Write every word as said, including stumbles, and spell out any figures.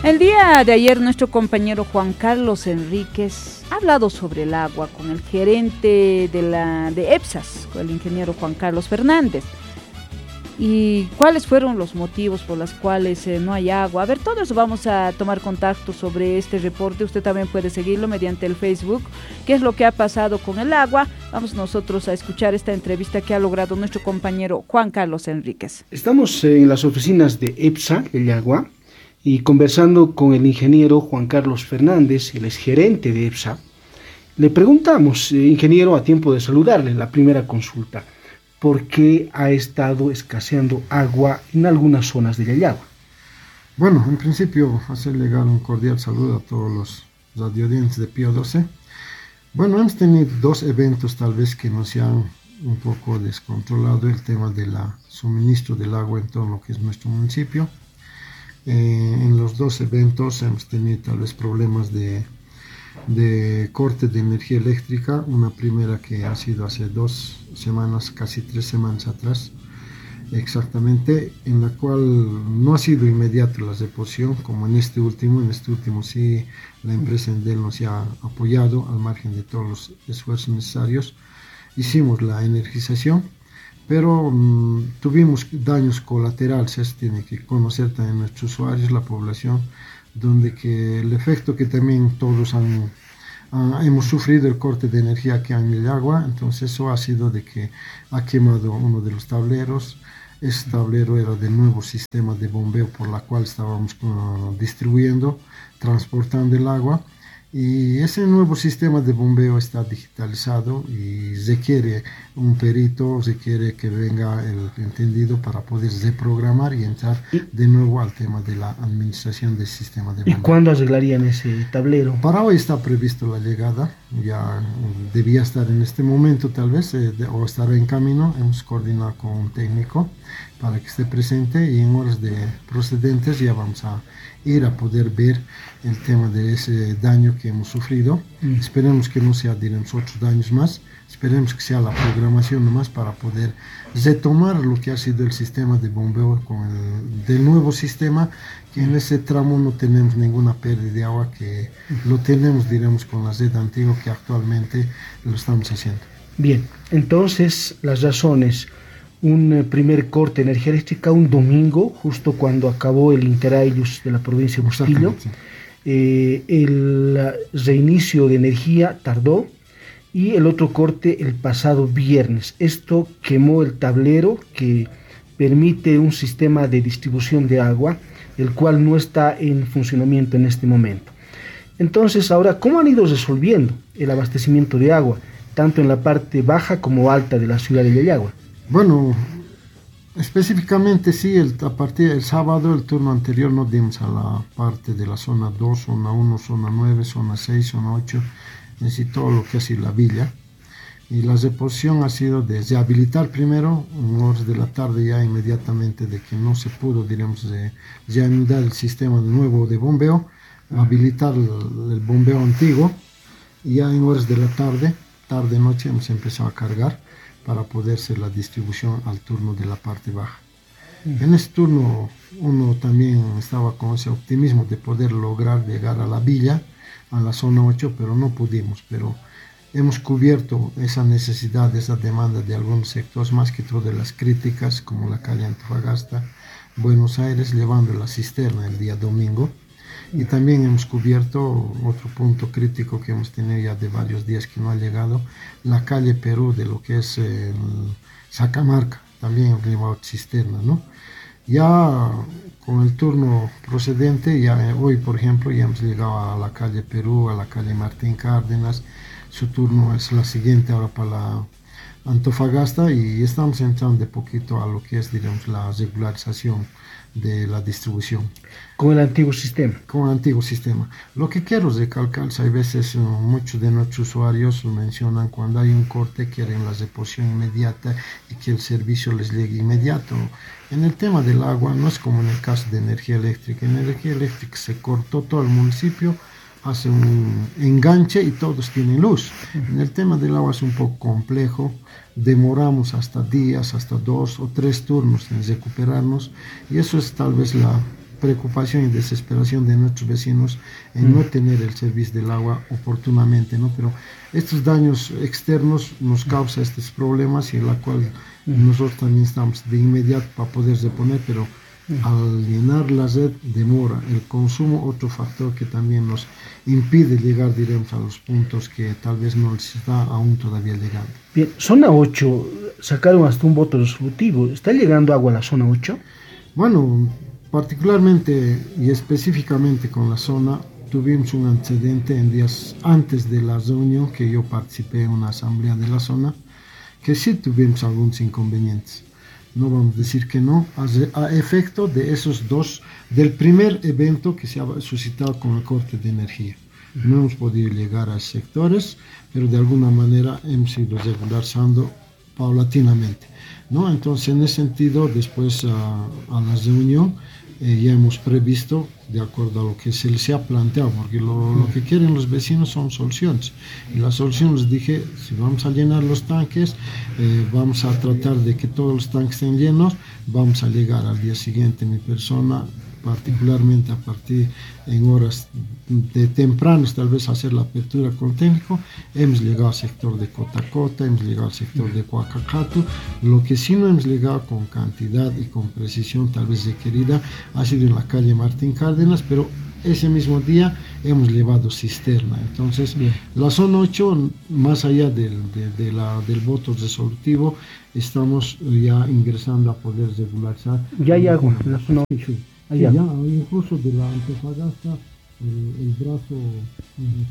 El día de ayer nuestro compañero Juan Carlos Enríquez ha hablado sobre el agua con el gerente de la de EPSAS, con el ingeniero Juan Carlos Fernández. ¿Y cuáles fueron los motivos por los cuales eh, no hay agua? A ver, todos vamos a tomar contacto sobre este reporte. Usted también puede seguirlo mediante el Facebook. ¿Qué es lo que ha pasado con el agua? Vamos nosotros a escuchar esta entrevista que ha logrado nuestro compañero Juan Carlos Enríquez. Estamos en las oficinas de EPSA, el agua, y conversando con el ingeniero Juan Carlos Fernández, el exgerente de EPSA. Le preguntamos, eh, ingeniero, a tiempo de saludarle, la primera consulta. ¿Por qué ha estado escaseando agua en algunas zonas de Yayagua? Bueno, en principio, hacer llegar un cordial saludo a todos los radioaudientes de Pío doce. Bueno, hemos tenido dos eventos tal vez que nos han un poco descontrolado el tema del suministro del agua en todo lo que es nuestro municipio. Eh, en los dos eventos hemos tenido tal vez problemas de de corte de energía eléctrica, una primera que ha sido hace dos semanas, casi tres semanas atrás, exactamente, en la cual no ha sido inmediato la reposición, como en este último, en este último sí la empresa Endel nos ha apoyado al margen de todos los esfuerzos necesarios, hicimos la energización, pero mmm, tuvimos daños colaterales, eso tiene que conocer también nuestros usuarios, la población, donde que el efecto que también todos han, han, hemos sufrido el corte de energía aquí en el agua, entonces eso ha sido de que ha quemado uno de los tableros. Ese tablero era del nuevo sistema de bombeo por la cual estábamos uh, distribuyendo, transportando el agua, y ese nuevo sistema de bombeo está digitalizado y requiere un perito, requiere que venga el entendido para poder reprogramar y entrar de nuevo al tema de la administración del sistema de bombeo. ¿Y cuándo arreglarían ese tablero? Para hoy está previsto la llegada, ya debía estar en este momento tal vez, eh, de, o estará en camino. Hemos coordinado con un técnico para que esté presente y en horas de procedentes ya vamos a ir a poder ver el tema de ese daño que hemos sufrido. Mm. Esperemos que no sea, diremos, otros daños más. Esperemos que sea la programación nomás para poder retomar lo que ha sido el sistema de bombeo con el del nuevo sistema, que en ese tramo no tenemos ninguna pérdida de agua, que lo tenemos, diremos, con la red antigua que actualmente lo estamos haciendo. Bien, entonces las razones: un primer corte de energía eléctrica un domingo, justo cuando acabó el Interailus de la provincia de Bustillo. Eh, el reinicio de energía tardó, y el otro corte el pasado viernes. Esto quemó el tablero que permite un sistema de distribución de agua, el cual no está en funcionamiento en este momento. Entonces, ahora, ¿cómo han ido resolviendo el abastecimiento de agua, tanto en la parte baja como alta de la ciudad de Yayagua? Bueno, específicamente sí, el, a partir del sábado, el turno anterior, nos dimos a la parte de la zona dos, zona uno, zona nueve, zona seis, zona ocho, en sí todo lo que ha sido la villa. Y la reposición ha sido de rehabilitar primero, en horas de la tarde ya inmediatamente de que no se pudo, diremos, de reanudar el sistema nuevo de bombeo, habilitar el, el bombeo antiguo, y ya en horas de la tarde, tarde-noche, hemos empezado a cargar para poder hacer la distribución al turno de la parte baja. Mm. En este turno uno también estaba con ese optimismo de poder lograr llegar a la villa, a la zona ocho, pero no pudimos, pero hemos cubierto esa necesidad, esa demanda de algunos sectores, más que todo de las críticas, como la calle Antofagasta, Buenos Aires, llevando la cisterna el día domingo. Y también hemos cubierto otro punto crítico que hemos tenido ya de varios días que no ha llegado, la calle Perú, de lo que es el Sacamarca, también hemos llevado cisterna, ¿no? Ya con el turno procedente, ya hoy por ejemplo ya hemos llegado a la calle Perú, a la calle Martín Cárdenas. Su turno es la siguiente ahora para la Antofagasta, y estamos entrando de poquito a lo que es, digamos, la regularización de la distribución. Con el antiguo sistema. Con el antiguo sistema. Lo que quiero recalcar, hay veces uh, muchos de nuestros usuarios mencionan cuando hay un corte quieren la reposición inmediata y que el servicio les llegue inmediato. En el tema del agua no es como en el caso de energía eléctrica. En energía eléctrica se cortó todo el municipio, hace un enganche y todos tienen luz. En el tema del agua es un poco complejo, demoramos hasta días, hasta dos o tres turnos en recuperarnos, y eso es tal vez la preocupación y desesperación de nuestros vecinos en mm. no tener el servicio del agua oportunamente, ¿no? Pero estos daños externos nos causan estos problemas y en la cual mm. nosotros también estamos de inmediato para poder reponer, pero mm. al llenar la red demora el consumo, otro factor que también nos impide llegar, diremos, a los puntos que tal vez no les está aún todavía llegando. Bien, zona ocho, sacaron hasta un voto resolutivo. ¿Está llegando agua a la zona ocho? Bueno, particularmente y específicamente con la zona, tuvimos un antecedente en días antes de la reunión que yo participé en una asamblea de la zona, que sí tuvimos algunos inconvenientes. No vamos a decir que no, a, a efecto de esos dos, del primer evento que se ha suscitado con el corte de energía. No hemos podido llegar a sectores, pero de alguna manera hemos ido regularizando paulatinamente, ¿no? Entonces, en ese sentido, después a, a la reunión, eh, ya hemos previsto, de acuerdo a lo que se les ha planteado, porque lo, lo que quieren los vecinos son soluciones. Y la solución, les dije, si vamos a llenar los tanques, eh, vamos a tratar de que todos los tanques estén llenos, vamos a llegar al día siguiente, mi persona, particularmente a partir en horas de tempranas, tal vez hacer la apertura con técnico. Hemos llegado al sector de Cotacota, hemos llegado al sector de Coacacatu. Lo que sí no hemos llegado con cantidad y con precisión tal vez requerida ha sido en la calle Martín Cárdenas, pero ese mismo día hemos llevado cisterna. Entonces, bien, la zona ocho, más allá del, de, de la, del voto resolutivo, estamos ya ingresando a poder regularizar. Ya hay agua en la zona ocho. Sí, ya, incluso de la Antofagasta, el, el brazo